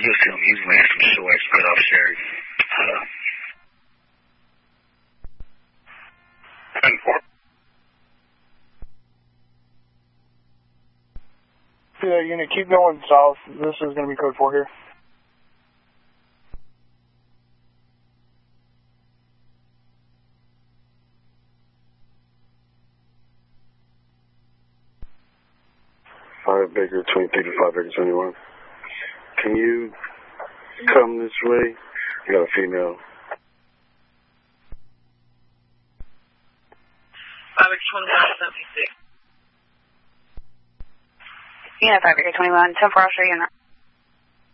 you'll see him. He's wearing some shorts, cut off shirt. 10-4. Yeah, unit, keep going south. This is going to be code 4 here. Baker 23 to 5 Baker 21. Can you come this way? I got a female. 5 Baker 21, 76. Unit 5 Baker 21, 10-4, I'll show you in